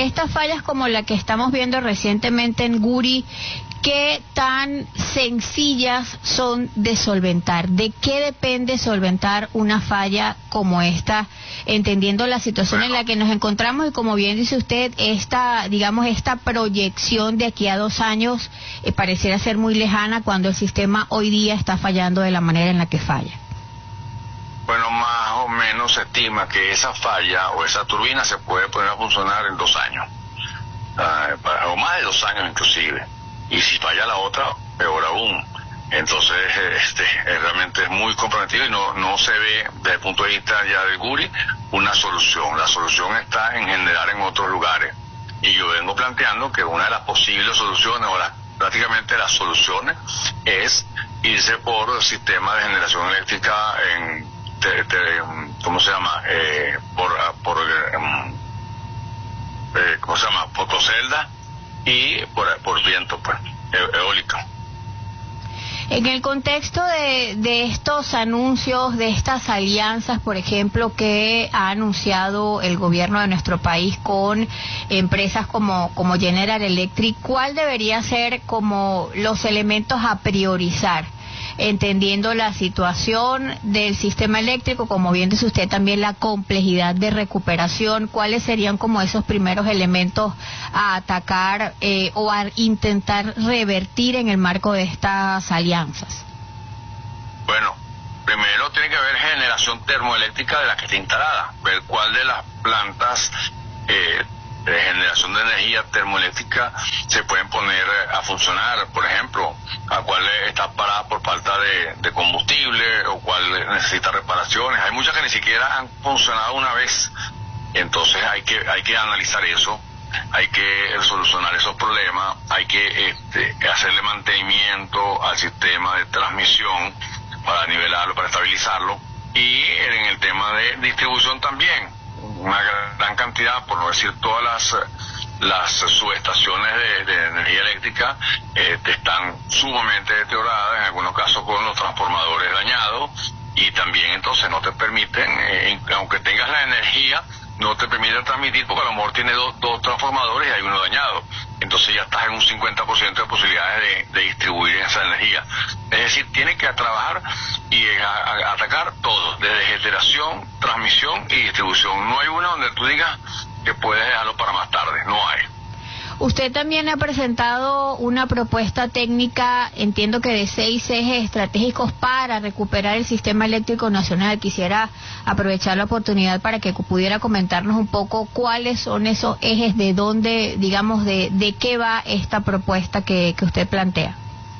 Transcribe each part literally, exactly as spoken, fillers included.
estas fallas como la que estamos viendo recientemente en Guri, ¿qué tan sencillas son de solventar? ¿De qué depende solventar una falla como esta, entendiendo la situación bueno. en la que nos encontramos y como bien dice usted, esta, digamos, esta proyección de aquí a dos años eh, pareciera ser muy lejana cuando el sistema hoy día está fallando de la manera en la que falla? Bueno, más o menos se estima que esa falla o esa turbina se puede poner a funcionar en dos años, uh, o más de dos años inclusive. Y si falla la otra, peor aún. Entonces, este, realmente es muy comprometido y no, no se ve, desde el punto de vista ya de Guri, una solución. La solución está en generar en otros lugares. Y yo vengo planteando que una de las posibles soluciones, o la, prácticamente las soluciones, es irse por sistemas de generación eléctrica en, te, te, ¿cómo se llama? Eh, por, por um, eh, ¿cómo se llama? Fotocelda. Y por, por viento, pues, eólico. En el contexto de, de estos anuncios, de estas alianzas, por ejemplo, que ha anunciado el gobierno de nuestro país con empresas como, como General Electric, ¿cuál debería ser como los elementos a priorizar? Entendiendo la situación del sistema eléctrico, como bien dice usted, también la complejidad de recuperación, ¿cuáles serían como esos primeros elementos a atacar eh, o a intentar revertir en el marco de estas alianzas? Bueno, primero tiene que haber generación termoeléctrica de la que está instalada, ver cuál de las plantas eh, de generación de energía termoeléctrica se pueden poner a funcionar, por ejemplo, a cuál está parada por falta de, de combustible o cuál necesita reparaciones. Hay muchas que ni siquiera han funcionado una vez, entonces hay que hay que analizar eso, hay que solucionar esos problemas, hay que este, hacerle mantenimiento al sistema de transmisión para nivelarlo, para estabilizarlo, y en el tema de distribución también. Una gran cantidad, por no decir todas las las subestaciones de, de energía eléctrica eh, están sumamente deterioradas, en algunos casos con los transformadores dañados, y también entonces no te permiten, eh, aunque tengas la energía, no te permiten transmitir porque a lo mejor tiene dos, dos transformadores y hay uno dañado. Entonces ya estás en un cincuenta por ciento de posibilidades de, de distribuir esa energía. Es decir, tiene que trabajar y a, a, atacar todo, desde generación, transmisión y distribución. No hay una donde tú digas que puedes dejarlo para más tarde, no hay. Usted también ha presentado una propuesta técnica, entiendo que de seis ejes estratégicos para recuperar el sistema eléctrico nacional. Quisiera aprovechar la oportunidad para que pudiera comentarnos un poco cuáles son esos ejes, de dónde, digamos, de, de qué va esta propuesta que, que usted plantea.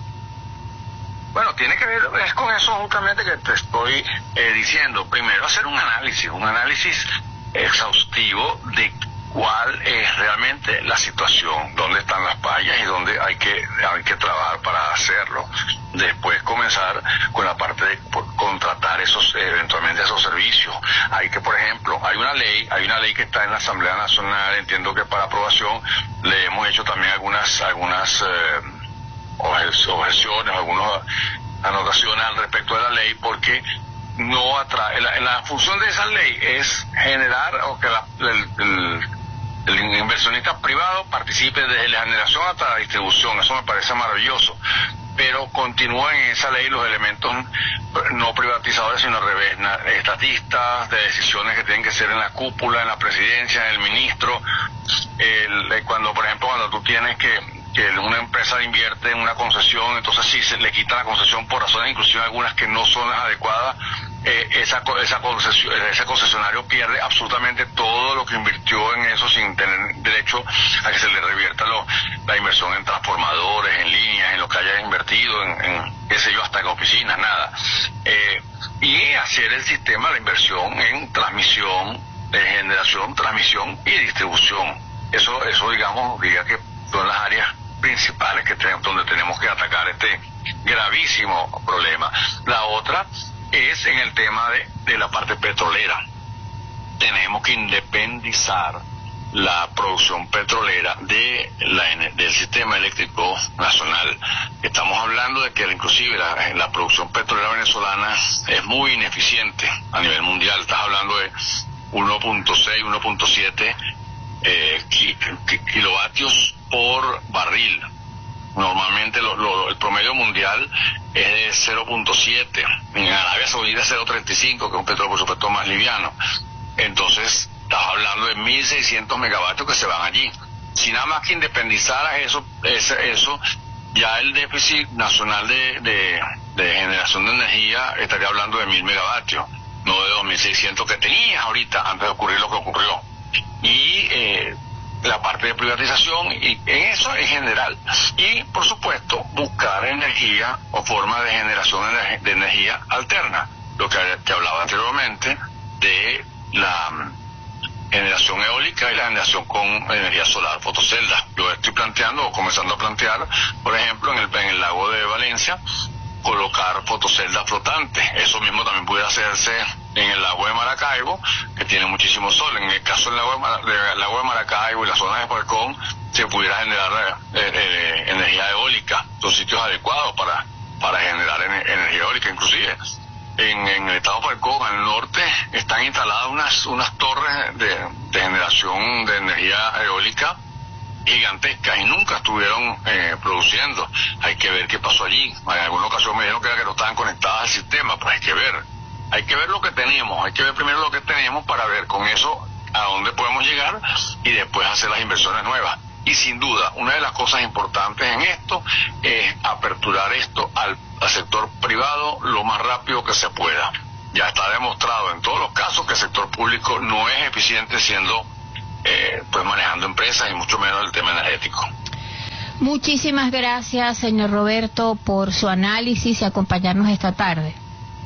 Bueno, tiene que ver, es con eso justamente que te estoy eh, diciendo. Primero, hacer un análisis, un análisis exhaustivo de cuál es realmente la situación, dónde están las fallas y dónde hay que hay que trabajar para hacerlo. Después comenzar con la parte de contratar esos eventualmente esos servicios. Hay que, por ejemplo, hay una ley, hay una ley que está en la Asamblea Nacional, entiendo que para aprobación le hemos hecho también algunas algunas eh, objeciones, algunas anotaciones al respecto de la ley, porque no atrae, la, la función de esa ley es generar o que la, el, el el inversionista privado participe desde la generación hasta la distribución. Eso me parece maravilloso, pero continúan en esa ley los elementos no privatizadores, sino al revés, estatistas de decisiones que tienen que ser en la cúpula, en la presidencia, en el ministro. El, cuando, por ejemplo, cuando tú tienes que que una empresa invierte en una concesión, entonces sí se le quita la concesión por razones inclusive algunas que no son las adecuadas, eh, esa, esa concesión, ese concesionario pierde absolutamente todo lo que invirtió en eso sin tener derecho a que se le revierta lo, la inversión en transformadores, en líneas, en lo que haya invertido, en, en qué sé yo, hasta en oficinas, nada. Eh, y hacer el sistema de inversión en transmisión, de generación, transmisión y distribución. Eso, eso digamos, diría que son las áreas principales que tenemos, donde tenemos que atacar este gravísimo problema. La otra es en el tema de, de la parte petrolera. Tenemos que independizar la producción petrolera de la, del sistema eléctrico nacional. Estamos hablando de que inclusive la, la producción petrolera venezolana es muy ineficiente a nivel mundial. Estás hablando de uno punto seis, uno punto siete eh, ki, ki, kilovatios por barril. Normalmente lo, lo, el promedio mundial es de cero punto siete, en Arabia Saudita es cero punto treinta y cinco, que es un petróleo por supuesto más liviano. Entonces estás hablando de mil seiscientos megavatios que se van allí. Si nada más que independizaras eso, ese, eso ya el déficit nacional de, de, de generación de energía estaría hablando de mil megavatios, no de dos mil seiscientos que tenías ahorita antes de ocurrir lo que ocurrió. Y eh, la parte de privatización, y en eso en general. Y, por supuesto, buscar energía o forma de generación de energía alterna. Lo que te hablaba anteriormente de la generación eólica y la generación con energía solar, fotoceldas. Yo estoy planteando, o comenzando a plantear, por ejemplo, en el, en el lago de Valencia, colocar fotoceldas flotantes. Eso mismo también puede hacerse en el lago de Maracaibo, que tiene muchísimo sol. En el caso del lago de, Mar del lago de Maracaibo y las zonas de Falcón, se pudiera generar eh, eh, energía eólica. Son sitios adecuados para, para generar ener energía eólica. Inclusive en, en el estado de Falcón, al norte, están instaladas unas, unas torres de, de generación de energía eólica gigantescas y nunca estuvieron eh, produciendo. Hay que ver qué pasó allí. En alguna ocasión me dijeron que, era que no estaban conectadas al sistema, pero hay que ver. Hay que ver lo que tenemos, hay que ver primero lo que tenemos para ver con eso a dónde podemos llegar y después hacer las inversiones nuevas. Y sin duda, una de las cosas importantes en esto es aperturar esto al, al sector privado lo más rápido que se pueda. Ya está demostrado en todos los casos que el sector público no es eficiente siendo Eh, pues manejando empresas y mucho menos el tema energético. Muchísimas gracias, señor Roberto, por su análisis y acompañarnos esta tarde.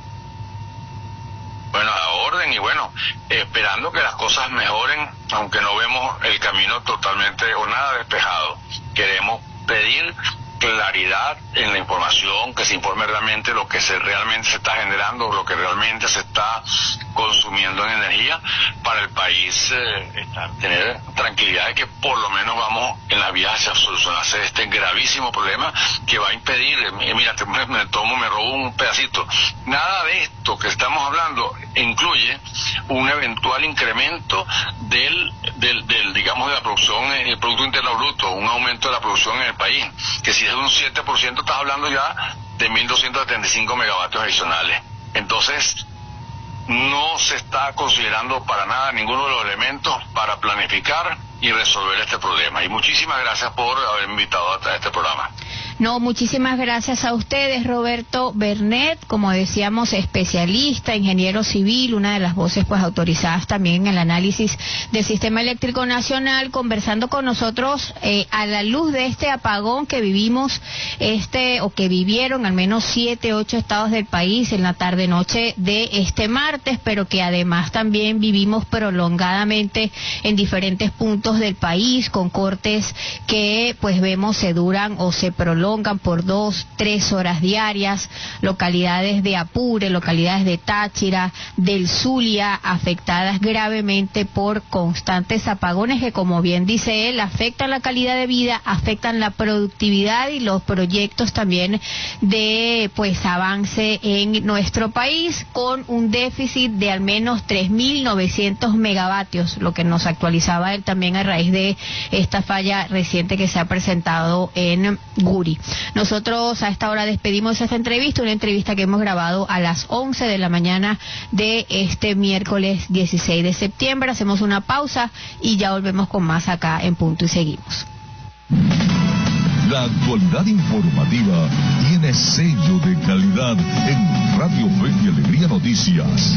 Bueno, a la orden, y bueno, eh, esperando que las cosas mejoren, aunque no vemos el camino totalmente o nada despejado. Queremos pedir claridad en la información, que se informe realmente lo que se realmente se está generando, lo que realmente se está consumiendo en energía para el país, eh, tener tranquilidad de que por lo menos vamos en la vía hacia solucionarse este gravísimo problema que va a impedir, eh, mira, te, me, me tomo, me robo un pedacito. Nada de esto que estamos hablando incluye un eventual incremento del, del, del digamos, de la producción, el Producto Interno Bruto, un aumento de la producción en el país, que si es de un siete por ciento estás hablando ya de mil doscientos setenta y cinco megavatios adicionales. Entonces, no se está considerando para nada ninguno de los elementos para planificar y resolver este problema. Y muchísimas gracias por haber invitado a este programa. No, muchísimas gracias a ustedes, Roberto Bernet, como decíamos, especialista, ingeniero civil, una de las voces pues autorizadas también en el análisis del Sistema Eléctrico Nacional, conversando con nosotros eh, a la luz de este apagón que vivimos, este o que vivieron al menos siete, ocho estados del país en la tarde-noche de este martes, pero que además también vivimos prolongadamente en diferentes puntos del país, con cortes que pues vemos se duran o se prolongan por dos, tres horas diarias, localidades de Apure, localidades de Táchira, del Zulia, afectadas gravemente por constantes apagones que, como bien dice él, afectan la calidad de vida, afectan la productividad y los proyectos también de pues avance en nuestro país, con un déficit de al menos tres mil novecientos megavatios, lo que nos actualizaba él también a raíz de esta falla reciente que se ha presentado en Guri. Nosotros a esta hora despedimos esta entrevista, una entrevista que hemos grabado a las once de la mañana de este miércoles dieciséis de septiembre. Hacemos una pausa y ya volvemos con más acá en Punto y seguimos. La actualidad informativa tiene sello de calidad en Radio Fe y Alegría Noticias.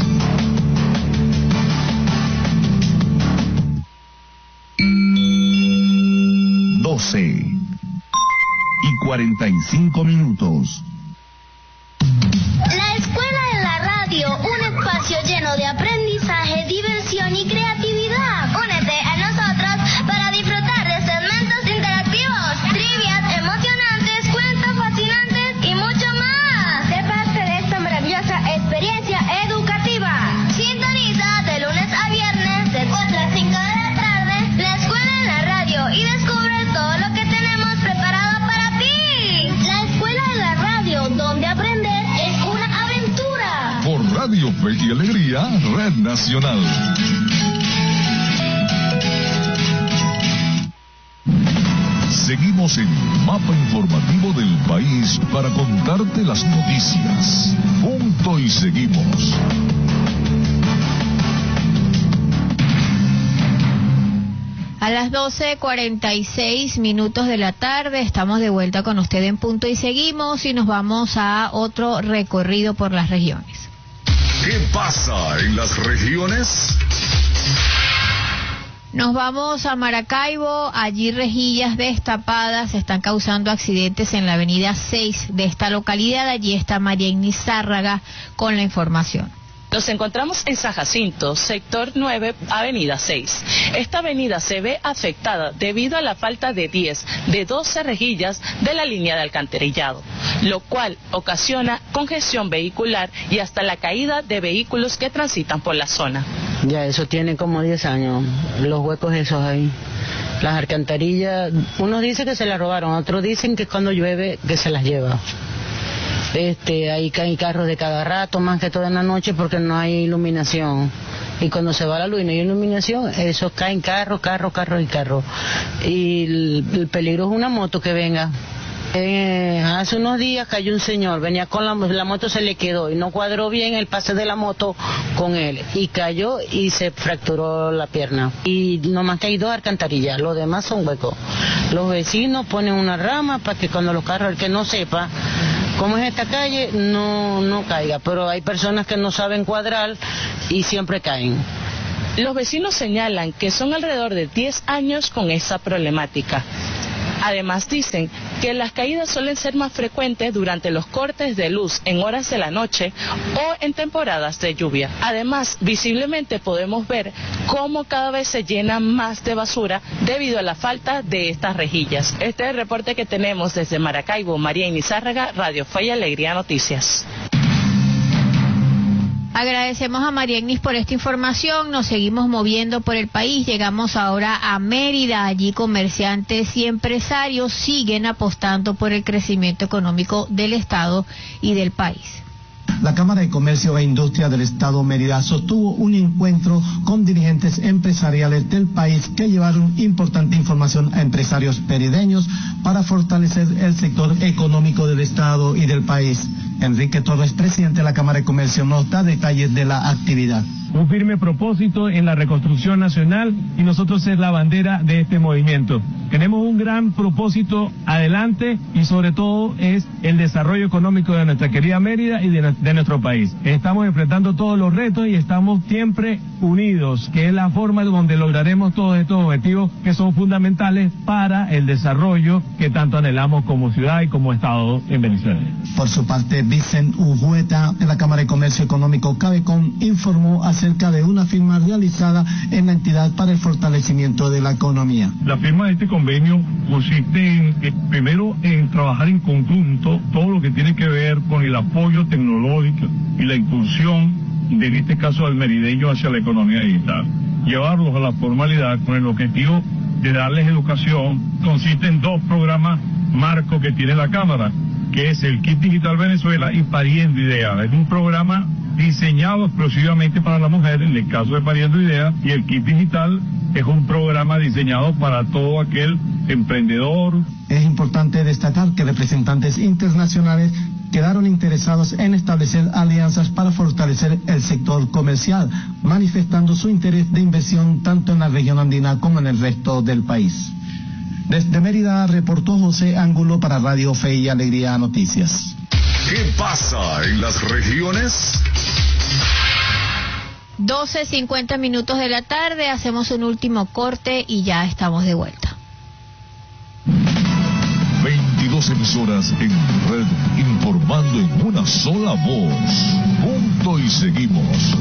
doce y cuarenta y cinco minutos. La Escuela de la Radio, un espacio lleno de aprendizaje, diversión y creatividad. Únete a nosotros para disfrutar de segmentos interactivos, trivias emocionantes, cuentos fascinantes y mucho más. Sé parte de esta maravillosa experiencia educativa. Sintoniza de lunes a viernes de cuatro a cinco de la tarde La Escuela de la Radio y descubre todo lo que tenemos preparado para ti. La Escuela de la Radio, donde aprender es una aventura. Por Radio Fe y Alegría, Red Nacional. Seguimos el mapa informativo del país para contarte las noticias. Punto y seguimos. A las doce cuarenta y seis minutos de la tarde estamos de vuelta con usted en Punto y Seguimos y nos vamos a otro recorrido por las regiones. ¿Qué pasa en las regiones? Nos vamos a Maracaibo, allí rejillas destapadas están causando accidentes en la avenida seis de esta localidad. Allí está María Ignis Zárraga con la información. Nos encontramos en San Jacinto, sector nueve, avenida seis. Esta avenida se ve afectada debido a la falta de diez de doce rejillas de la línea de alcantarillado, lo cual ocasiona congestión vehicular y hasta la caída de vehículos que transitan por la zona. Ya eso tiene como diez años, los huecos esos ahí. Las alcantarillas, unos dicen que se las robaron, otros dicen que cuando llueve que se las lleva. Este, ahí caen carros de cada rato, más que todo en la noche porque no hay iluminación. Y cuando se va la luz y no hay iluminación, esos caen carros, carros, carros y carros. Y el, el peligro es una moto que venga. Eh, hace unos días cayó un señor, venía con la, la moto, se le quedó y no cuadró bien el pase de la moto con él. Y cayó y se fracturó la pierna. Y nomás que hay dos alcantarillas, los demás son huecos. Los vecinos ponen una rama para que cuando los carros, el que no sepa cómo es esta calle, no, no caiga, pero hay personas que no saben cuadrar y siempre caen. Los vecinos señalan que son alrededor de diez años con esa problemática. Además dicen que las caídas suelen ser más frecuentes durante los cortes de luz en horas de la noche o en temporadas de lluvia. Además, visiblemente podemos ver cómo cada vez se llena más de basura debido a la falta de estas rejillas. Este es el reporte que tenemos desde Maracaibo. María Ignis Zárraga, Radio Fe y Alegría Noticias. Agradecemos a María Ignis por esta información. Nos seguimos moviendo por el país. Llegamos ahora a Mérida. Allí comerciantes y empresarios siguen apostando por el crecimiento económico del Estado y del país. La Cámara de Comercio e Industria del Estado Mérida sostuvo un encuentro con dirigentes empresariales del país que llevaron importante información a empresarios merideños para fortalecer el sector económico del Estado y del país. Enrique Torres, presidente de la Cámara de Comercio, nos da detalles de la actividad. Un firme propósito en la reconstrucción nacional y nosotros ser la bandera de este movimiento. Tenemos un gran propósito adelante y sobre todo es el desarrollo económico de nuestra querida Mérida y de, de nuestro país. Estamos enfrentando todos los retos y estamos siempre unidos, que es la forma donde lograremos todos estos objetivos que son fundamentales para el desarrollo que tanto anhelamos como ciudad y como Estado en Venezuela. Por su parte, Vicente Ujueta de la Cámara de Comercio Económico Cabecom informó acerca de una firma realizada en la entidad para el fortalecimiento de la economía. La firma de este convenio consiste en, eh, primero, en trabajar en conjunto todo lo que tiene que ver con el apoyo tecnológico y la inclusión, de, en este caso, al merideño hacia la economía digital. Llevarlos a la formalidad con el objetivo de darles educación. Consiste en dos programas marco que tiene la Cámara, que es el Kit Digital Venezuela y Pariendo Ideas. Es un programa diseñado exclusivamente para la mujer, en el caso de Pariendo Ideas, y el Kit Digital es un programa diseñado para todo aquel emprendedor. Es importante destacar que representantes internacionales quedaron interesados en establecer alianzas para fortalecer el sector comercial, manifestando su interés de inversión tanto en la región andina como en el resto del país. Desde Mérida reportó José Ángulo para Radio Fe y Alegría Noticias. ¿Qué pasa en las regiones? doce cincuenta minutos de la tarde, hacemos un último corte y ya estamos de vuelta. veintidós emisoras en red informando en una sola voz. Punto y seguimos.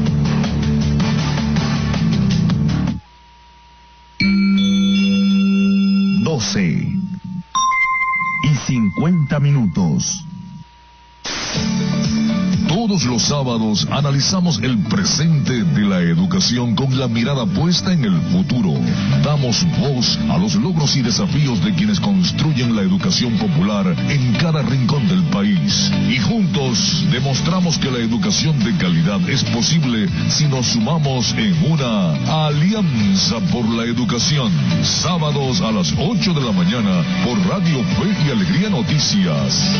doce y cincuenta minutos. Todos los sábados analizamos el presente de la educación con la mirada puesta en el futuro. Damos voz a los logros y desafíos de quienes construyen la educación popular en cada rincón del país. Y juntos demostramos que la educación de calidad es posible si nos sumamos en una alianza por la educación. Sábados a las ocho de la mañana por Radio Fe y Alegría Noticias.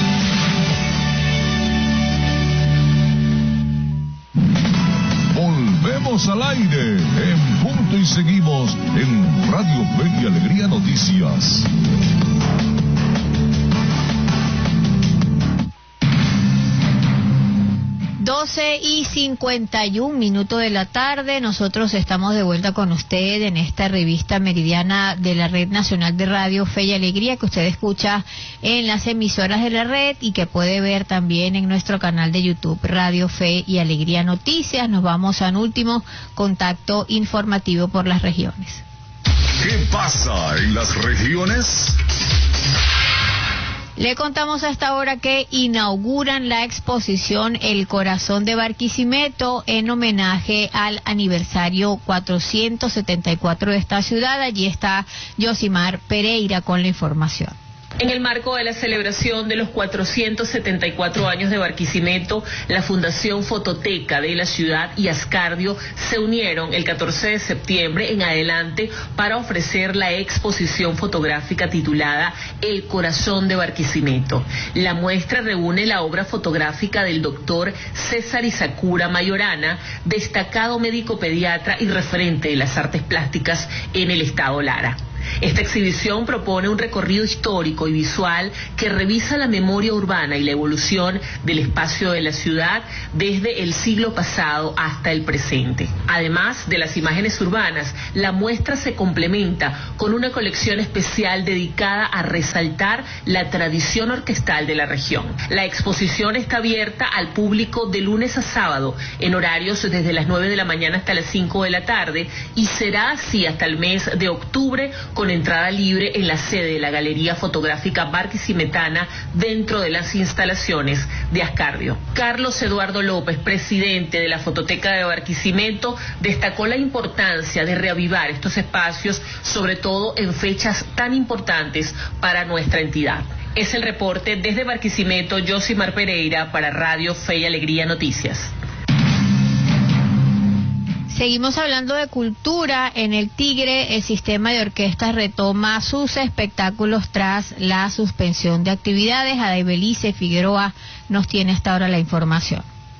Volvemos al aire en punto y seguimos en Radio Fe y Alegría Noticias. doce y cincuenta y un minutos de la tarde, nosotros estamos de vuelta con usted en esta revista meridiana de la Red Nacional de Radio Fe y Alegría, que usted escucha en las emisoras de la red y que puede ver también en nuestro canal de YouTube, Radio Fe y Alegría Noticias. Nos vamos a un último contacto informativo por las regiones. ¿Qué pasa en las regiones? Le contamos hasta ahora que inauguran la exposición El Corazón de Barquisimeto en homenaje al aniversario cuatrocientos setenta y cuatro de esta ciudad. Allí está Yosimar Pereira con la información. En el marco de la celebración de los cuatrocientos setenta y cuatro años de Barquisimeto, la Fundación Fototeca de la ciudad y Ascardio se unieron el catorce de septiembre en adelante para ofrecer la exposición fotográfica titulada El Corazón de Barquisimeto. La muestra reúne la obra fotográfica del doctor César Isakura Mayorana, destacado médico pediatra y referente de las artes plásticas en el estado Lara. Esta exhibición propone un recorrido histórico y visual que revisa la memoria urbana y la evolución del espacio de la ciudad desde el siglo pasado hasta el presente. Además de las imágenes urbanas, la muestra se complementa con una colección especial dedicada a resaltar la tradición orquestal de la región. La exposición está abierta al público de lunes a sábado en horarios desde las nueve de la mañana hasta las cinco de la tarde y será así hasta el mes de octubre, con entrada libre en la sede de la Galería Fotográfica Barquisimetana dentro de las instalaciones de Ascardio. Carlos Eduardo López, presidente de la Fototeca de Barquisimeto, destacó la importancia de reavivar estos espacios, sobre todo en fechas tan importantes para nuestra entidad. Es el reporte desde Barquisimeto, Yosimar Pereira para Radio Fe y Alegría Noticias. Seguimos hablando de cultura. En el Tigre, el sistema de orquestas retoma sus espectáculos tras la suspensión de actividades. Adaibelice Figueroa nos tiene hasta ahora la información.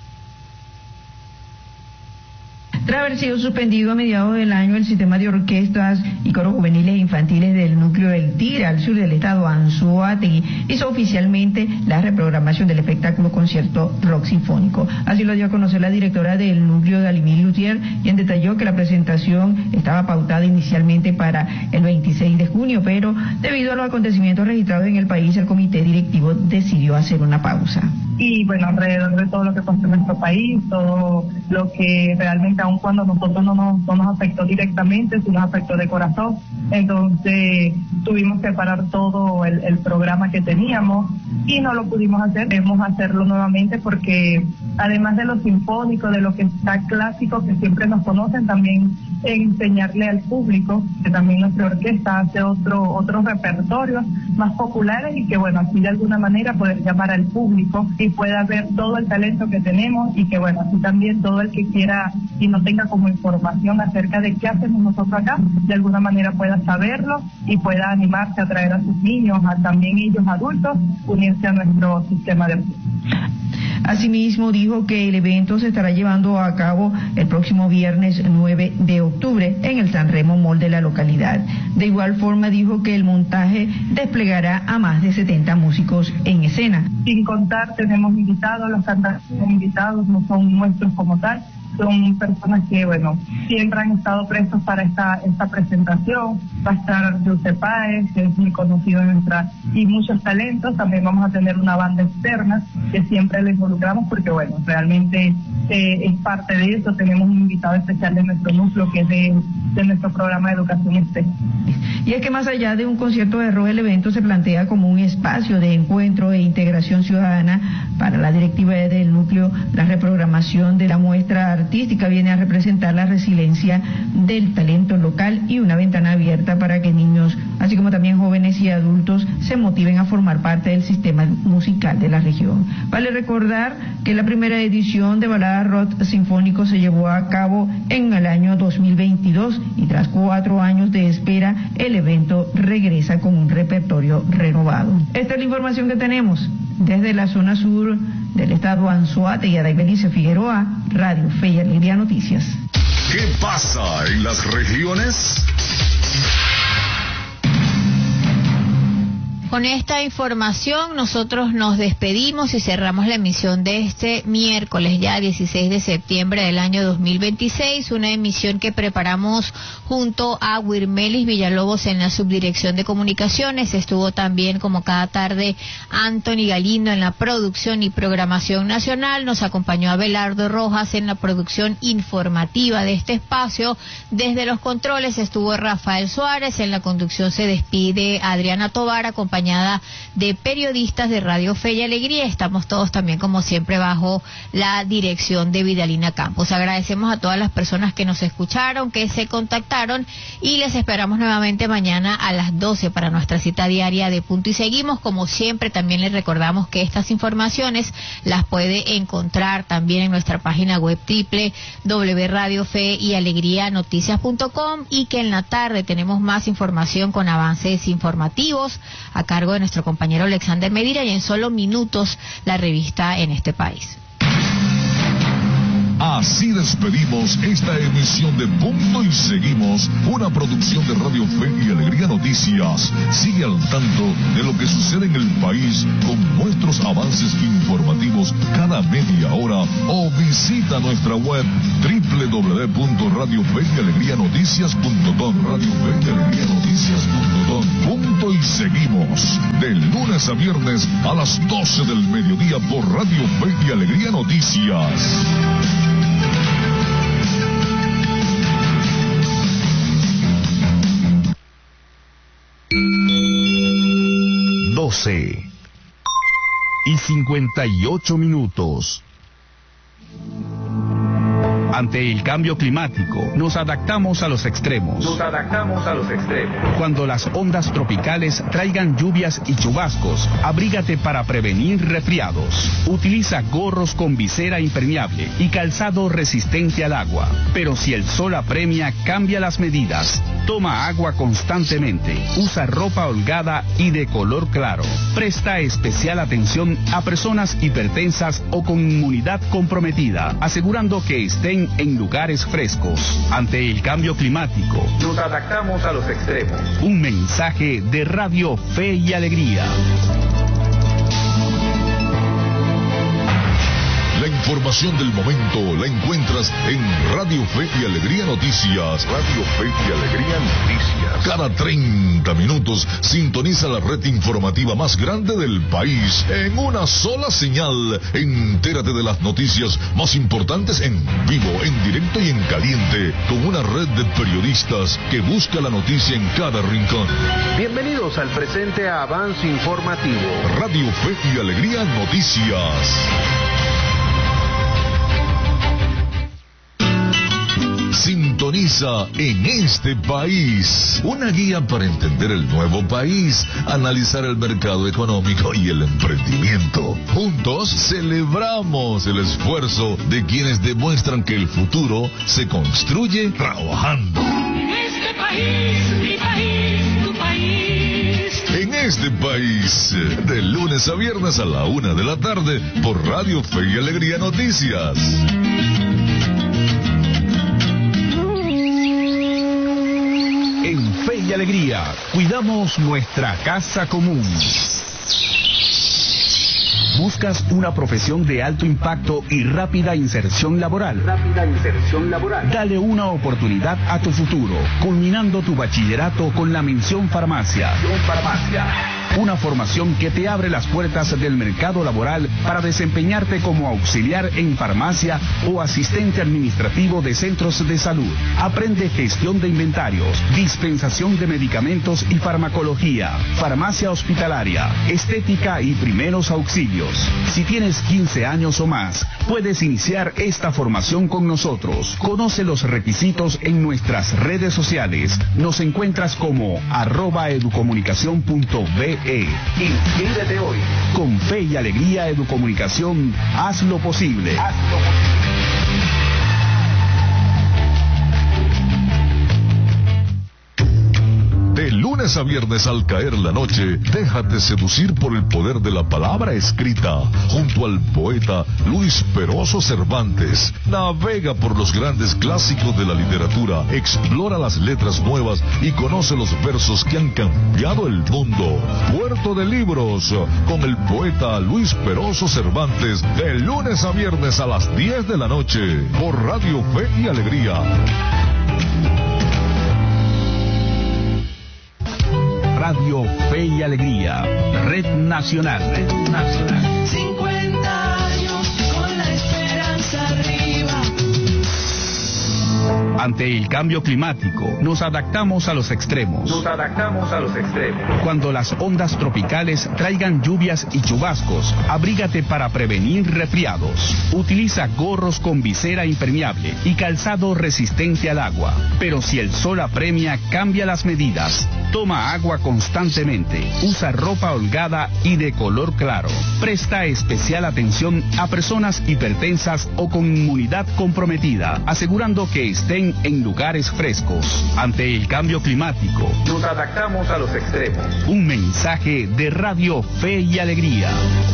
Tras haber sido suspendido a mediados del año, el sistema de orquestas y coros juveniles e infantiles del núcleo del Tigre, al sur del estado Anzoátegui, hizo oficialmente la reprogramación del espectáculo concierto rock sinfónico. Así lo dio a conocer la directora del núcleo, Dalimil Luthier, quien detalló que la presentación estaba pautada inicialmente para el veintiséis de junio, pero debido a los acontecimientos registrados en el país, el comité directivo decidió hacer una pausa. Y bueno, alrededor de todo lo que pasó en nuestro país, todo lo que realmente aun cuando nosotros no nos, no nos afectó directamente, sí nos afectó de corazón, entonces tuvimos que parar todo el, el programa que teníamos y no lo pudimos hacer. Debemos hacerlo nuevamente porque además de lo sinfónico, de lo que está clásico, que siempre nos conocen, también enseñarle al público que también nuestra orquesta hace otro, otros repertorios más populares y que bueno, así de alguna manera poder llamar al público y pueda ver todo el talento que tenemos y que bueno, así también todo el que quiera y no tenga como información acerca de qué hacemos nosotros acá, de alguna manera pueda saberlo y pueda animarse a traer a sus niños, a también ellos adultos, unirse a nuestro sistema de orquesta. Asimismo, dijo que el evento se estará llevando a cabo el próximo viernes nueve de octubre en el San Remo Mall de la localidad. De igual forma, dijo que el montaje desplegará a más de setenta músicos en escena. Sin contar, tenemos invitados, los cantantes invitados no son nuestros como tal, son personas que, bueno, siempre han estado prestos para esta esta presentación. Va a estar José Páez, que es muy conocido en nuestra, y muchos talentos. También vamos a tener una banda externa que siempre le involucramos porque, bueno, realmente eh, es parte de eso. Tenemos un invitado especial de nuestro núcleo, que es de, de nuestro programa de educación especial. Y es que más allá de un concierto de rock, el evento se plantea como un espacio de encuentro e integración ciudadana. Para la directiva del núcleo, la reprogramación de la muestra artística viene a representar la resiliencia del talento local y una ventana abierta para que niños, así como también jóvenes y adultos, se motiven a formar parte del sistema musical de la región. Vale recordar que la primera edición de Balada Rock Sinfónico se llevó a cabo en el año dos mil veintidós y tras cuatro años de espera, el evento regresa con un repertorio renovado. Esta es la información que tenemos desde la zona sur del estado Anzoátegui, Daibelice Figueroa, Radio Fe y Alegría Noticias. ¿Qué pasa en las regiones? Con esta información nosotros nos despedimos y cerramos la emisión de este miércoles ya dieciséis de septiembre del año dos mil veintiséis, una emisión que preparamos junto a Wirmelis Villalobos en la subdirección de comunicaciones. Estuvo también como cada tarde Anthony Galindo en la producción y programación nacional, nos acompañó Abelardo Rojas en la producción informativa de este espacio. Desde los controles estuvo Rafael Suárez, en la conducción se despide Adriana Tovar, acompañada de periodistas de Radio Fe y Alegría. Estamos todos también, como siempre, bajo la dirección de Vidalina Campos. Agradecemos a todas las personas que nos escucharon, que se contactaron, y les esperamos nuevamente mañana a las doce para nuestra cita diaria de Punto y Seguimos. Como siempre, también les recordamos que estas informaciones las puede encontrar también en nuestra página web doble u doble u doble u punto radio fe y alegría noticias punto com, y que en la tarde tenemos más información con avances informativos a cargo de nuestro compañero Alexander Medina, y en solo minutos la revista En este País. Así despedimos esta emisión de Punto y Seguimos, una producción de Radio Fe y Alegría Noticias. Sigue al tanto de lo que sucede en el país con nuestros avances informativos cada media hora, o visita nuestra web doble u doble u doble u punto radio fe y alegría noticias punto com, Radio Fe y Alegría Noticias punto com. Punto y Seguimos, de lunes a viernes a las doce del mediodía por Radio Fe y Alegría Noticias. doce y cincuenta y ocho minutos. Ante el cambio climático, nos adaptamos a los extremos. Nos adaptamos a los extremos. Cuando las ondas tropicales traigan lluvias y chubascos, abrígate para prevenir resfriados. Utiliza gorros con visera impermeable y calzado resistente al agua. Pero si el sol apremia, cambia las medidas. Toma agua constantemente. Usa ropa holgada y de color claro. Presta especial atención a personas hipertensas o con inmunidad comprometida, asegurando que estén en lugares frescos. Ante el cambio climático, nos adaptamos a los extremos. Un mensaje de Radio Fe y Alegría. La información del momento la encuentras en Radio Fe y Alegría Noticias. Radio Fe y Alegría Noticias. Cada treinta minutos sintoniza la red informativa más grande del país en una sola señal. Entérate de las noticias más importantes en vivo, en directo y en caliente, con una red de periodistas que busca la noticia en cada rincón. Bienvenidos al presente avance informativo. Radio Fe y Alegría Noticias. Sintoniza En este País, una guía para entender el nuevo país, analizar el mercado económico y el emprendimiento. Juntos celebramos el esfuerzo de quienes demuestran que el futuro se construye trabajando. En este país, mi país, tu país. En este país, de lunes a viernes a la una de la tarde, por Radio Fe y Alegría Noticias. En Fe y Alegría, cuidamos nuestra casa común. ¿Buscas una profesión de alto impacto y rápida inserción laboral? Rápida inserción laboral. Dale una oportunidad a tu futuro, culminando tu bachillerato con la mención farmacia. Mención farmacia. una formación que te abre las puertas del mercado laboral para desempeñarte como auxiliar en farmacia o asistente administrativo de centros de salud. Aprende gestión de inventarios, dispensación de medicamentos y farmacología, farmacia hospitalaria, estética y primeros auxilios. Si tienes quince años o más, puedes iniciar esta formación con nosotros. Conoce los requisitos en nuestras redes sociales. Nos encuentras como arroba educomunicación punto be. Inscríbete hoy. Con fe y alegría Educomunicación, haz lo posible. Haz lo posible. De lunes a viernes al caer la noche, déjate seducir por el poder de la palabra escrita, junto al poeta Luis Peroso Cervantes. Navega por los grandes clásicos de la literatura, explora las letras nuevas y conoce los versos que han cambiado el mundo. Puerto de Libros, con el poeta Luis Peroso Cervantes, de lunes a viernes a las diez de la noche, por Radio Fe y Alegría. Radio Fe y Alegría, Red Nacional. Red Nacional. cincuenta años con la esperanza arriba. Ante el cambio climático, nos adaptamos a los extremos. Nos adaptamos a los extremos. Cuando las ondas tropicales traigan lluvias y chubascos, abrígate para prevenir resfriados. Utiliza gorros con visera impermeable y calzado resistente al agua. Pero si el sol apremia, cambia las medidas. Toma agua constantemente. Usa ropa holgada y de color claro. Presta especial atención a personas hipertensas o con inmunidad comprometida, asegurando que estén en lugares frescos. Ante el cambio climático, nos adaptamos a los extremos. Un mensaje de Radio Fe y Alegría.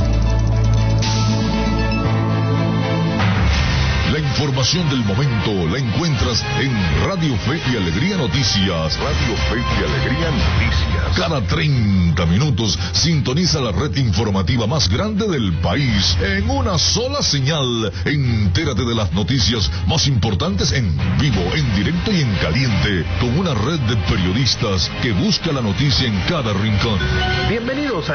La información del momento la encuentras en Radio Fe y Alegría Noticias. Radio Fe y Alegría Noticias. Cada treinta minutos sintoniza la red informativa más grande del país en una sola señal. Entérate de las noticias más importantes en vivo, en directo y en caliente, con una red de periodistas que busca la noticia en cada rincón. Bienvenidos a